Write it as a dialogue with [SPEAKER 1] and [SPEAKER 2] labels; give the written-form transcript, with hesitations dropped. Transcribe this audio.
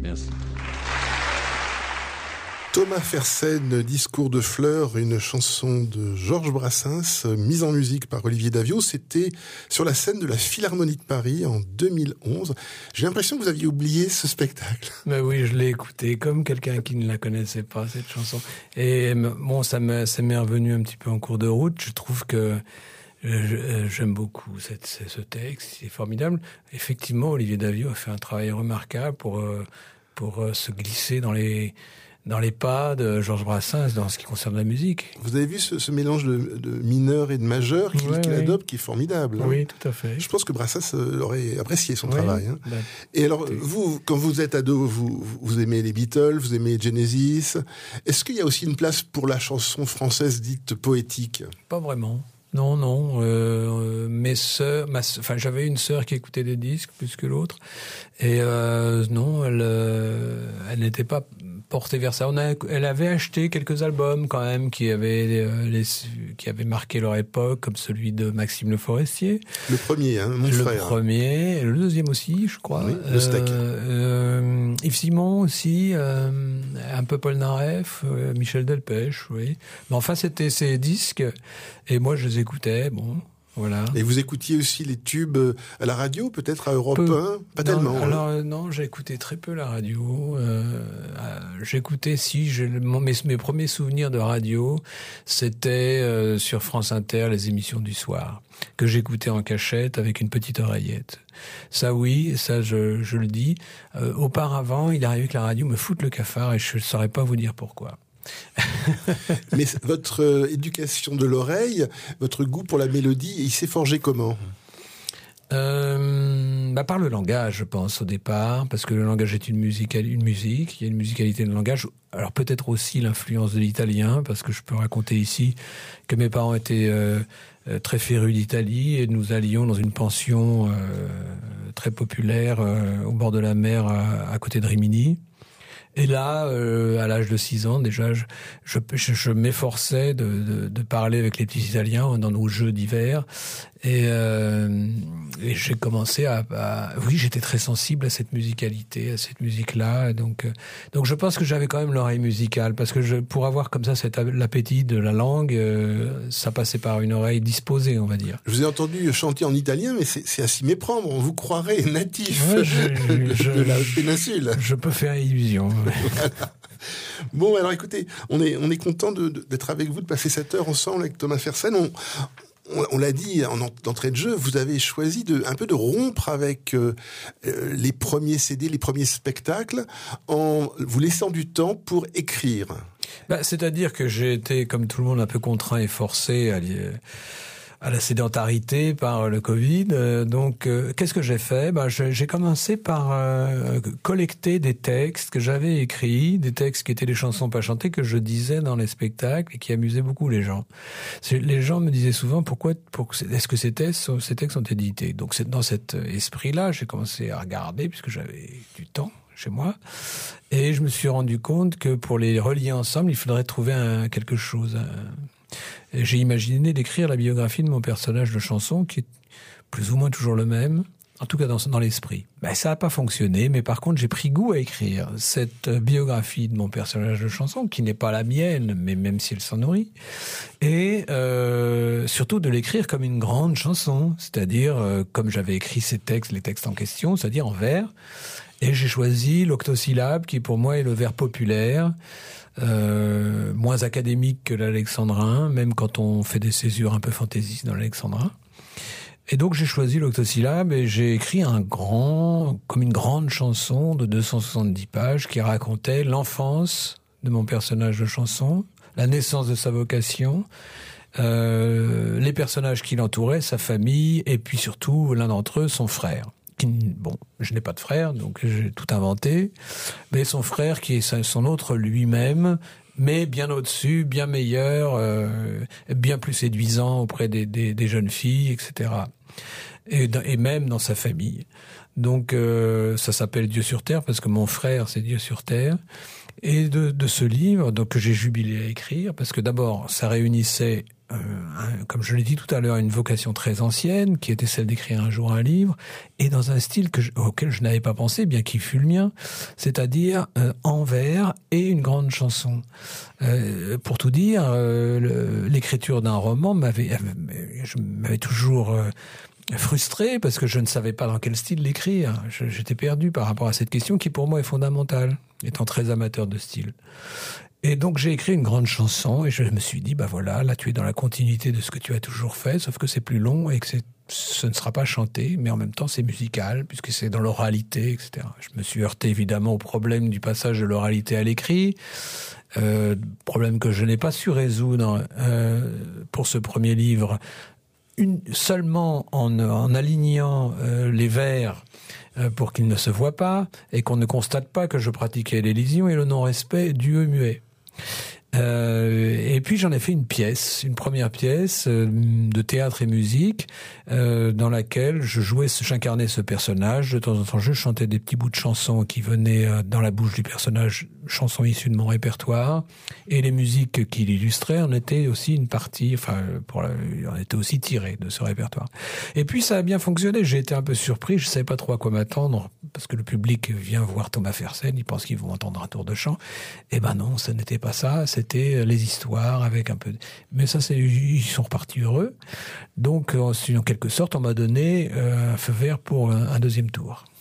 [SPEAKER 1] Merci.
[SPEAKER 2] Thomas Fersen, Discours de fleurs, une chanson de Georges Brassens, mise en musique par Olivier Daviaux. C'était sur la scène de la Philharmonie de Paris en 2011. J'ai l'impression que vous aviez oublié ce spectacle.
[SPEAKER 3] Ben oui, je l'ai écouté comme quelqu'un qui ne la connaissait pas, cette chanson. Et bon, ça m'est revenu un petit peu en cours de route. Je trouve que j'aime beaucoup ce texte, c'est formidable. Effectivement, Olivier Daviaux a fait un travail remarquable pour se glisser dans les pas de Georges Brassens dans ce qui concerne la musique.
[SPEAKER 2] Vous avez vu ce mélange de mineur et de majeur qu'il adopte, qui est formidable.
[SPEAKER 3] Oui, hein. Tout à fait.
[SPEAKER 2] Je pense que Brassens aurait apprécié son travail. Hein. Ben, et alors, vous, quand vous êtes ado, vous aimez les Beatles, vous aimez Genesis. Est-ce qu'il y a aussi une place pour la chanson française dite poétique ?
[SPEAKER 3] Pas vraiment. Non. Mes sœurs, j'avais une sœur qui écoutait des disques plus que l'autre, et non, elle n'était pas portée vers ça. Elle avait acheté quelques albums quand même qui avaient marqué leur époque, comme celui de Maxime Le Forestier.
[SPEAKER 2] Le premier, mon frère.
[SPEAKER 3] Le premier, le deuxième aussi, je crois.
[SPEAKER 2] Oui, le steak.
[SPEAKER 3] Yves Simon aussi, un peu Paul Naref, Michel Delpech, oui. Mais enfin, c'était ces disques, et moi je les écoutais, bon. Voilà.
[SPEAKER 2] Et vous écoutiez aussi les tubes à la radio, peut-être à Europe 1 ? Pas tellement.
[SPEAKER 3] Alors non, j'ai écouté très peu la radio. J'écoutais mes premiers souvenirs de radio, c'était sur France Inter, les émissions du soir, que j'écoutais en cachette avec une petite oreillette. Ça oui, ça je le dis. Auparavant, il arrivait que la radio me foute le cafard et je ne saurais pas vous dire pourquoi.
[SPEAKER 2] Mais votre éducation de l'oreille, votre goût pour la mélodie, il s'est forgé comment ?
[SPEAKER 3] Par le langage, je pense, au départ, parce que le langage est une musique, il y a une musicalité de langage. Alors peut-être aussi l'influence de l'italien, parce que je peux raconter ici que mes parents étaient très férus d'Italie, et nous allions dans une pension très populaire au bord de la mer à côté de Rimini. Et là, à l'âge de 6 ans, déjà, je m'efforçais de parler avec les petits Italiens dans nos jeux d'hiver. Et j'ai commencé oui, j'étais très sensible à cette musicalité, à cette musique-là. Donc je pense que j'avais quand même l'oreille musicale, parce que pour avoir comme ça l'appétit de la langue, ça passait par une oreille disposée, on va dire.
[SPEAKER 2] Je vous ai entendu chanter en italien, mais c'est à s'y méprendre. On vous croirait natif de la péninsule.
[SPEAKER 3] Je peux faire illusion.
[SPEAKER 2] Voilà. Bon, alors écoutez, on est content d'être avec vous, de passer cette heure ensemble avec Thomas Fersen. On l'a dit d'entrée de jeu, vous avez choisi un peu de rompre avec les premiers CD, les premiers spectacles, en vous laissant du temps pour écrire.
[SPEAKER 3] C'est-à-dire que j'ai été, comme tout le monde, un peu contraint et forcé à la sédentarité par le Covid. Donc, qu'est-ce que j'ai fait ? J'ai commencé par collecter des textes que j'avais écrits, des textes qui étaient des chansons pas chantées que je disais dans les spectacles et qui amusaient beaucoup les gens. Les gens me disaient souvent est-ce que ces textes sont édités ? Donc, c'est dans cet esprit-là, j'ai commencé à regarder puisque j'avais du temps chez moi, et je me suis rendu compte que pour les relier ensemble, il faudrait trouver quelque chose. Et j'ai imaginé d'écrire la biographie de mon personnage de chanson, qui est plus ou moins toujours le même, en tout cas dans l'esprit. Ça n'a pas fonctionné, mais par contre, j'ai pris goût à écrire cette biographie de mon personnage de chanson, qui n'est pas la mienne, mais même si elle s'en nourrit, et surtout de l'écrire comme une grande chanson, c'est-à-dire comme j'avais écrit les textes en question, c'est-à-dire en vers, et j'ai choisi l'octosyllabe, qui pour moi est le vers populaire, moins académique que l'alexandrin, même quand on fait des césures un peu fantaisistes dans l'alexandrin. Et donc j'ai choisi l'octosyllabe et j'ai écrit comme une grande chanson de 270 pages qui racontait l'enfance de mon personnage de chanson, la naissance de sa vocation, les personnages qui l'entouraient, sa famille, et puis surtout l'un d'entre eux, son frère. Je n'ai pas de frère, donc j'ai tout inventé, mais son frère qui est son autre lui-même, mais bien au-dessus, bien meilleur, bien plus séduisant auprès des jeunes filles, etc. Et même dans sa famille. Donc ça s'appelle Dieu sur Terre, parce que mon frère, c'est Dieu sur Terre. Et de ce livre, donc que j'ai jubilé à écrire, parce que d'abord, ça réunissait, comme je l'ai dit tout à l'heure, une vocation très ancienne, qui était celle d'écrire un jour un livre, et dans un style auquel je n'avais pas pensé, bien qu'il fût le mien, c'est-à-dire en vers et une grande chanson. Pour tout dire, l'écriture d'un roman m'avait toujours frustré parce que je ne savais pas dans quel style l'écrire. J'étais perdu par rapport à cette question qui pour moi est fondamentale, étant très amateur de style. Et donc j'ai écrit une grande chanson et je me suis dit, bah voilà, là tu es dans la continuité de ce que tu as toujours fait, sauf que c'est plus long et que ce ne sera pas chanté, mais en même temps c'est musical puisque c'est dans l'oralité, etc. Je me suis heurté évidemment au problème du passage de l'oralité à l'écrit, problème que je n'ai pas su résoudre pour ce premier livre, seulement en alignant les vers pour qu'ils ne se voient pas et qu'on ne constate pas que je pratiquais l'élision et le non-respect du muet. Et puis j'en ai fait une première pièce de théâtre et musique dans laquelle j'incarnais ce personnage. De temps en temps, je chantais des petits bouts de chansons qui venaient dans la bouche du personnage, chansons issues de mon répertoire, et les musiques qui l'illustraient en étaient aussi une partie, on était aussi tirées de ce répertoire. Et puis ça a bien fonctionné. J'ai été un peu surpris, je savais pas trop à quoi m'attendre parce que le public vient voir Thomas Fersen, ils pensent qu'ils vont entendre un tour de chant. Eh ben non, ce n'était pas ça. C'était les histoires avec un peu. Mais ça, ils sont repartis heureux. Donc, en quelque sorte, on m'a donné un feu vert pour un deuxième tour.